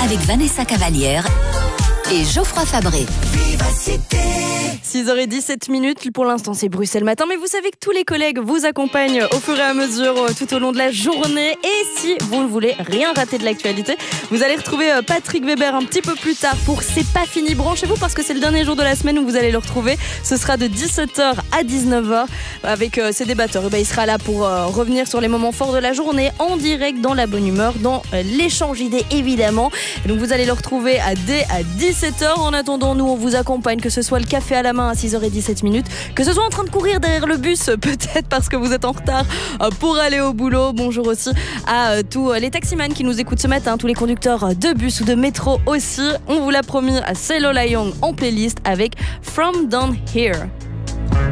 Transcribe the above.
avec Vanessa Cavalière et Geoffroy Fabré. 6h17 pour l'instant, c'est Bruxelles Matin, mais vous savez que tous les collègues vous accompagnent au fur et à mesure tout au long de la journée. Et si vous ne voulez rien rater de l'actualité, vous allez retrouver Patrick Weber un petit peu plus tard pour C'est pas fini. Branchez-vous parce que c'est le dernier jour de la semaine où vous allez le retrouver. Ce sera de 17h à 19h avec ses débatteurs. Et il sera là pour revenir sur les moments forts de la journée en direct, dans la bonne humeur, dans l'échange d'idées évidemment. Et donc vous allez le retrouver dès à 17h. En attendant, nous on vous accompagne, que ce soit le café à la main à 6h17, que ce soit en train de courir derrière le bus, peut-être parce que vous êtes en retard pour aller au boulot. Bonjour aussi à tous les taximans qui nous écoutent ce matin, tous les conducteurs de bus ou de métro aussi. On vous l'a promis, à Lola Young en playlist avec From Down Here.